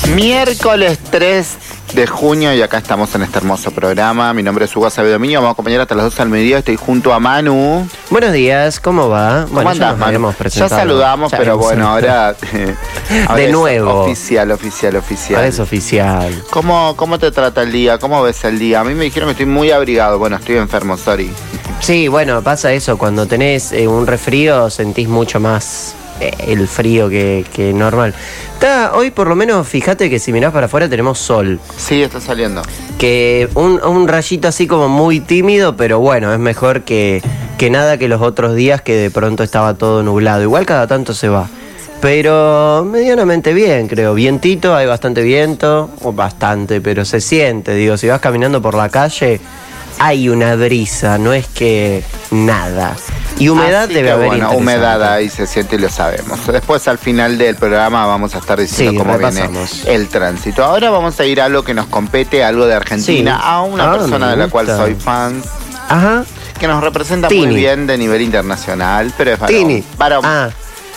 Miércoles 3 de junio y acá estamos en este hermoso programa. Mi nombre es Hugo Acevedo Dominio, vamos a acompañar hasta las 12 del mediodía. Estoy junto a Manu. Buenos días, ¿cómo va? ¿Cómo andás, Manu? Ya saludamos, pero bueno, ahora de nuevo. Oficial. Ahora es oficial. ¿Cómo te trata el día? ¿Cómo ves el día? A mí me dijeron que estoy muy abrigado. Bueno, estoy enfermo, sorry. Sí, bueno, pasa eso. Cuando tenés un resfrío sentís mucho más el frío que normal. Hoy por lo menos, fíjate que si mirás para afuera tenemos sol. Sí, está saliendo. Que un rayito así como muy tímido, pero bueno, es mejor que nada que los otros días que de pronto estaba todo nublado. Igual cada tanto se va. Pero medianamente bien, creo. Vientito, hay bastante viento, o bastante, pero se siente. Digo, si vas caminando por la calle, hay una brisa, no es que nada. Y humedad así debe haber. Bueno, humedad ahí se siente y lo sabemos. Después al final del programa vamos a estar diciendo cómo repasamos. Viene el tránsito. Ahora vamos a ir a algo que nos compete, algo de Argentina, Sí. a una persona de la cual soy fan. Ajá. Que nos representa Tini. muy bien de nivel internacional, pero es varón. Tini. Varón. Ah.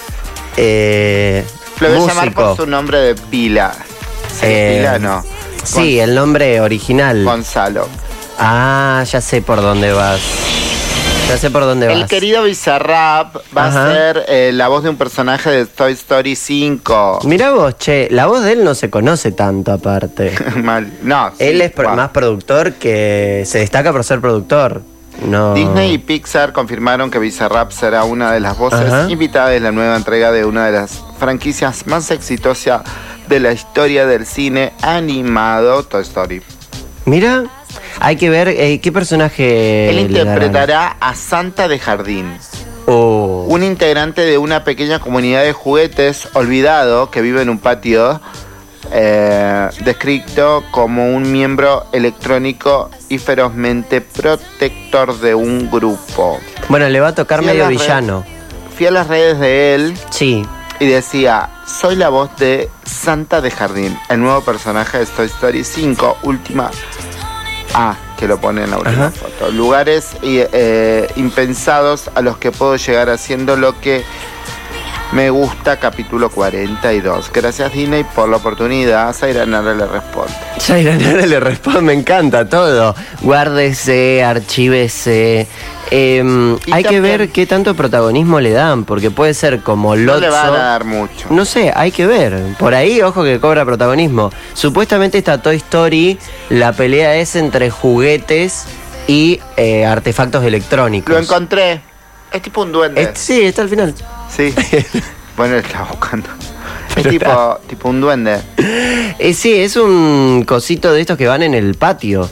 Lo voy a llamar por su nombre de pila. ¿Sí, pila? No. Sí, el nombre original. Gonzalo. Ah, ya sé por dónde vas. El querido Bizarrap va a ser la voz de un personaje de Toy Story 5. Mirá vos, che, la voz de él no se conoce tanto aparte. Mal. No, sí, Él es más productor que se destaca por ser productor. No. Disney y Pixar confirmaron que Bizarrap será una de las voces invitadas de la nueva entrega de una de las franquicias más exitosas de la historia del cine animado, Toy Story. Mira, hay que ver qué personaje. Él interpretará a Santa de Jardín. Un integrante de una pequeña comunidad de juguetes olvidado que vive en un patio, descrito como un miembro electrónico y ferozmente protector de un grupo. Bueno, le va a tocar medio villano. Fui a las redes de él. Sí. Y decía: soy la voz de Santa de Jardín, el nuevo personaje de Toy Story 5, última. Que lo pone en la última foto. Lugares impensados a los que puedo llegar haciendo lo que me gusta, capítulo 42. Gracias, Disney, por la oportunidad. Sayranara le responde. Sayranara le responde, me encanta todo. Guárdese, archívese. Hay que ver qué tanto protagonismo le dan, porque puede ser como Lotso. No le va a dar mucho. No sé, hay que ver. Por ahí, ojo que cobra protagonismo. Supuestamente esta Toy Story, la pelea es entre juguetes y artefactos electrónicos. Lo encontré. Es tipo un duende. Sí, está al final. Sí. Bueno, estaba buscando. Es tipo un duende. Sí, es un cosito de estos que van en el patio.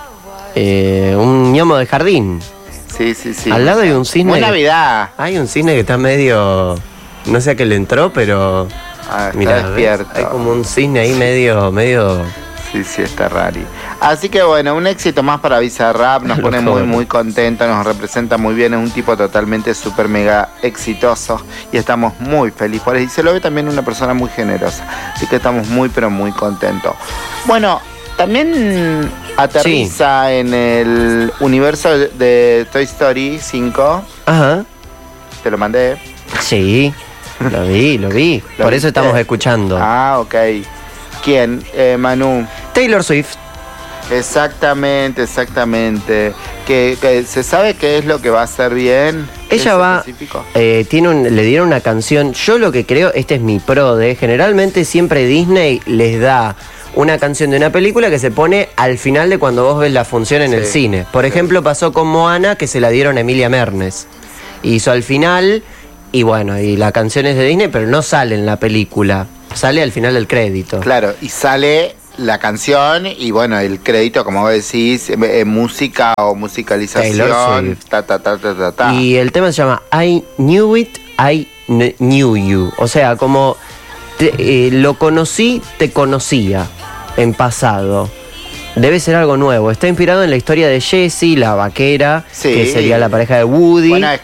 Un ñomo de jardín. Sí. Al lado hay un cisne. Buena Navidad. Hay un cisne que está medio. No sé a qué le entró, pero. Está despierto. Hay como un cisne ahí medio. Sí, está rari. Así que bueno, un éxito más para Bizarrap, nos pone muy contento, nos representa muy bien, es un tipo totalmente súper mega exitoso y estamos muy felices por él. Y se lo ve también una persona muy generosa, así que estamos muy contentos. Bueno, también aterriza en el universo de Toy Story 5. Ajá. Te lo mandé. Sí, lo vi. Por eso estamos escuchando. Ok. ¿Quién? Manu. Taylor Swift. Exactamente. Que se sabe qué es lo que va a hacer bien. Ella va. Le dieron una canción. Yo lo que creo, este es mi generalmente siempre Disney les da una canción de una película que se pone al final de cuando vos ves la función en el cine. Por ejemplo, pasó con Moana, que se la dieron a Emilia Mernes. Hizo al final, y bueno, y la canción es de Disney, pero no sale en la película. Sale al final del crédito. Claro, y sale la canción y bueno, el crédito, como vos decís, música o musicalización. Y el tema se llama I Knew It, I Knew You. O sea, como lo conocí, te conocía en pasado. Debe ser algo nuevo. Está inspirado en la historia de Jessie, la vaquera, que sería la pareja de Woody. Bueno, es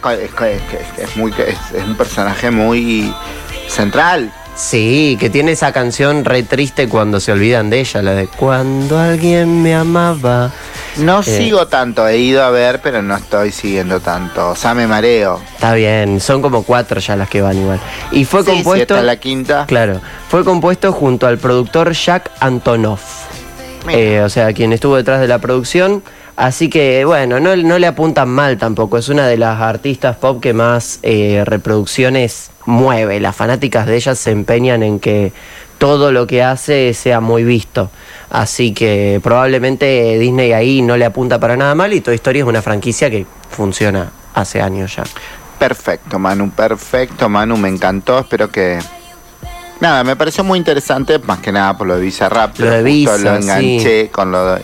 un personaje muy central. Sí, que tiene esa canción re triste cuando se olvidan de ella, la de Cuando alguien me amaba. No sigo tanto, he ido a ver, pero no estoy siguiendo tanto. O sea, me mareo. Está bien, son como 4 ya las que van igual. Y fue compuesto. Esta es la quinta. Claro, fue compuesto junto al productor Jack Antonoff. O sea, quien estuvo detrás de la producción. Así que, bueno, no le apuntan mal tampoco. Es una de las artistas pop que más reproducciones mueve. Las fanáticas de ella se empeñan en que todo lo que hace sea muy visto. Así que probablemente Disney ahí no le apunta para nada mal y Toy Story es una franquicia que funciona hace años ya. Perfecto, Manu, me encantó. Espero que... Nada, me pareció muy interesante, más que nada por lo de Bizarrap. Lo de Visa, lo enganché sí. con lo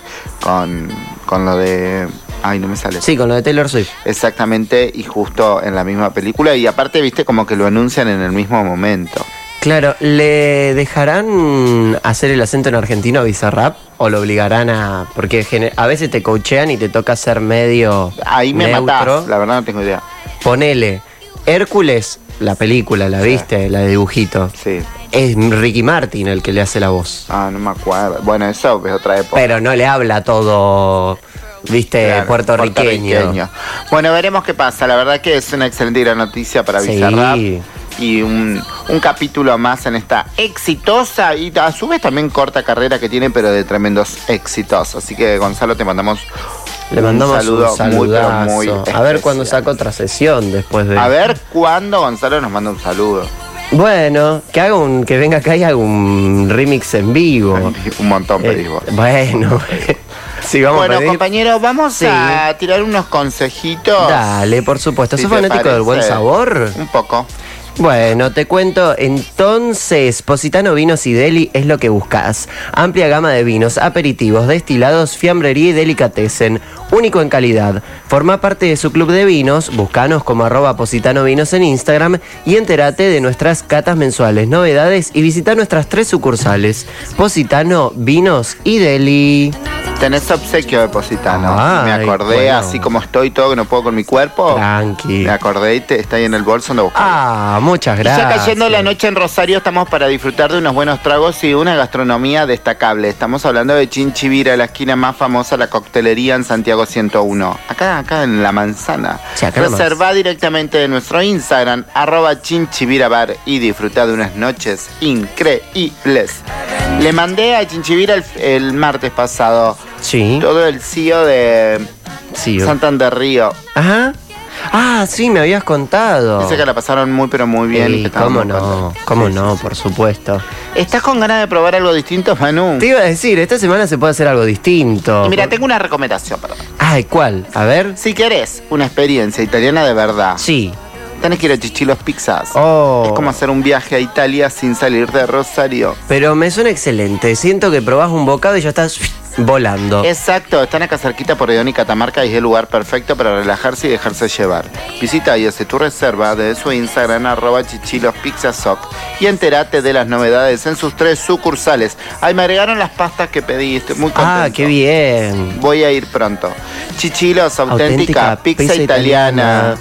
de... Ay, no me sale. Sí, con lo de Taylor Swift. Exactamente, y justo en la misma película. Y aparte, viste, como que lo anuncian en el mismo momento. Claro, ¿le dejarán hacer el acento en argentino a Bizarrap? ¿O lo obligarán a...? Porque a veces te coachean y te toca ser medio ahí me neutro. matás, la verdad no tengo idea. Ponele, Hércules, la película, ¿la viste? La de dibujito. Sí. Es Ricky Martin el que le hace la voz. Ah, no me acuerdo. Bueno, eso es otra época. Pero no le habla todo, viste, claro, puertorriqueño. Bueno, veremos qué pasa. La verdad que es una excelente y gran noticia para Bizarrap. Y un capítulo más en esta exitosa y a su vez también corta carrera que tiene, pero de tremendos éxitos. Así que, Gonzalo, te mandamos un saludo muy, pero muy especial. A ver cuándo saca otra sesión después de... A ver cuándo Gonzalo nos manda un saludo. Bueno, que venga acá y haga un remix en vivo. Un montón pedís vos. Bueno, bueno, compañeros, vamos a tirar unos consejitos. Dale, por supuesto. ¿Sos fanático del buen sabor? Un poco. Bueno, te cuento, entonces, Positano Vinos y Deli es lo que buscas. Amplia gama de vinos, aperitivos, destilados, fiambrería y delicatessen, único en calidad. Forma parte de su club de vinos, búscanos como @PositanoVinos en Instagram y entérate de nuestras catas mensuales, novedades y visita nuestras 3 sucursales, Positano Vinos y Deli. Tenés obsequio de Positano. Me acordé, bueno, así como estoy, todo que no puedo con mi cuerpo. Tranqui. Me acordé y está ahí en el bolso donde buscar. Muchas gracias. Ya cayendo la noche en Rosario, estamos para disfrutar de unos buenos tragos y una gastronomía destacable. Estamos hablando de Chinchivira, la esquina más famosa, la coctelería en Santiago 101. Acá en La Manzana. Sí, reservá directamente de nuestro Instagram, @chinchivirabar, y disfrutá de unas noches increíbles. Le mandé a Chinchivira el martes pasado todo el CEO de Santander Río. Ajá. Ah, sí, me habías contado. Dice que la pasaron muy, pero muy bien. Y que ¿cómo no? ¿Cómo no? Por supuesto. ¿Estás con ganas de probar algo distinto, Manu? Te iba a decir, esta semana se puede hacer algo distinto. Y mira, tengo una recomendación para ti. Ay, ¿cuál? A ver. Si querés una experiencia italiana de verdad. Sí. Tenés que ir a Chichilos Pizzas. Oh. Es como hacer un viaje a Italia sin salir de Rosario. Pero me suena excelente. Siento que probás un bocado y ya estás volando. Exacto, están acá cerquita por Redón y Catamarca y es el lugar perfecto para relajarse y dejarse llevar. Visita y hace tu reserva desde su Instagram @chichilospizzasoc y entérate de las novedades en sus 3 sucursales. Ay, me agregaron las pastas que pedí, estoy muy contento. Ah, qué bien. Voy a ir pronto. Chichilos, auténtica pizza italiana.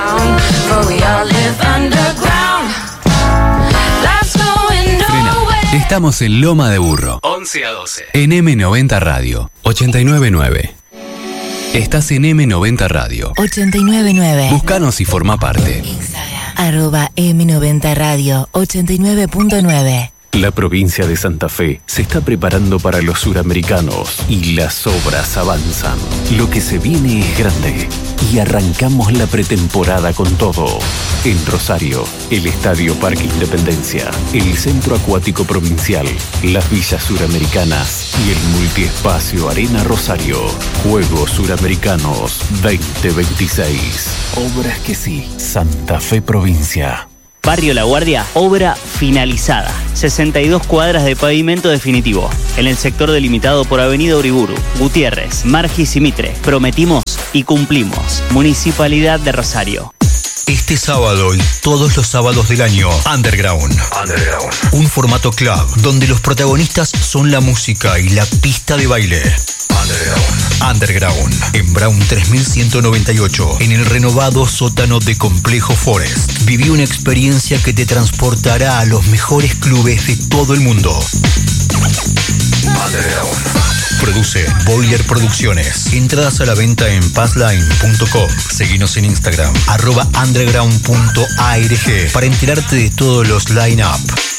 Estamos en Loma de Burro, 11 a 12, en M90 Radio, 89.9. Estás en M90 Radio, 89.9. Búscanos y forma parte. Instagram, @M90 Radio, 89.9. La provincia de Santa Fe se está preparando para los suramericanos y las obras avanzan. Lo que se viene es grande y arrancamos la pretemporada con todo. En Rosario, el Estadio Parque Independencia, el Centro Acuático Provincial, las Villas Suramericanas y el Multiespacio Arena Rosario. Juegos Suramericanos 2026. Obras que sí. Santa Fe Provincia. Barrio La Guardia, obra finalizada. 62 cuadras de pavimento definitivo. En el sector delimitado por Avenida Uriburu, Gutiérrez, Margis y Mitre. Prometimos y cumplimos. Municipalidad de Rosario. Este sábado y todos los sábados del año, Underground. Un formato club donde los protagonistas son la música y la pista de baile. Underground, en Brown 3198, en el renovado sótano de Complejo Forest. Viví una experiencia que te transportará a los mejores clubes de todo el mundo. Produce Boiler Producciones. Entradas a la venta en passline.com. Seguinos en Instagram, @underground.arg para enterarte de todos los line-up.